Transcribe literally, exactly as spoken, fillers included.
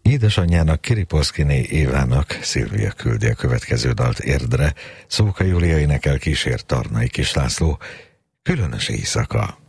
Édesanyjának, Kiripolszkiné Évának Szilvia küldi a következő dalt Érdre. Szóka Júlia énekel, kísért Tarnai Kislászló. Különös éjszaka.